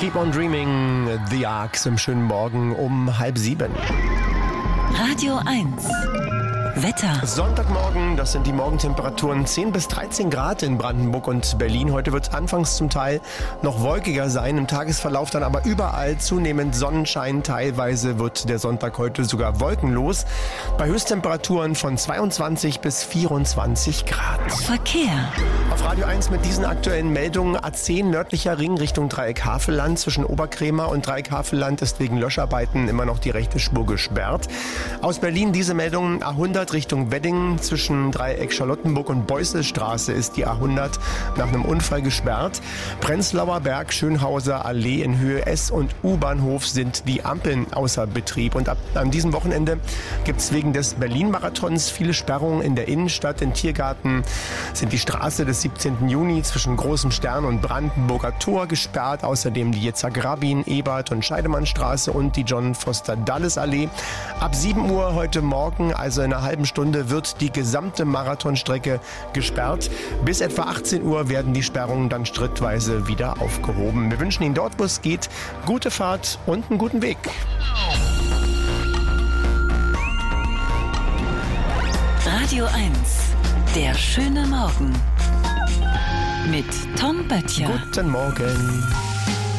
Keep on Dreaming, The Arcs im schönen Morgen um 6:30. Radio 1. Wetter. Sonntagmorgen, das sind die Morgentemperaturen 10 bis 13 Grad in Brandenburg und Berlin. Heute wird es anfangs zum Teil noch wolkiger sein, im Tagesverlauf dann aber überall zunehmend Sonnenschein. Teilweise wird der Sonntag heute sogar wolkenlos, bei Höchsttemperaturen von 22 bis 24 Grad. Verkehr. Auf Radio 1 mit diesen aktuellen Meldungen: A10 nördlicher Ring Richtung Dreieck Havelland. Zwischen Oberkrämer und Dreieck Havelland ist wegen Löscharbeiten immer noch die rechte Spur gesperrt. Aus Berlin diese Meldungen: A100 Richtung Weddingen. Zwischen Dreieck Charlottenburg und Beuselstraße ist die A100 nach einem Unfall gesperrt. Prenzlauer Berg, Schönhauser Allee in Höhe S- und U-Bahnhof sind die Ampeln außer Betrieb. Und an diesem Wochenende gibt es wegen des Berlin-Marathons viele Sperrungen in der Innenstadt. In Tiergarten sind die Straße des 17. Juni zwischen Großem Stern und Brandenburger Tor gesperrt. Außerdem die Yitzhak Rabin, Ebert und Scheidemannstraße und die John Foster Dulles Allee. Ab 7 Uhr heute Morgen, also in einer halben Stunde, wird die gesamte Marathonstrecke gesperrt. Bis etwa 18 Uhr werden die Sperrungen dann schrittweise wieder aufgehoben. Wir wünschen Ihnen dort, wo es geht, gute Fahrt und einen guten Weg. Radio 1. Der schöne Morgen. Mit Tom Böttcher. Guten Morgen.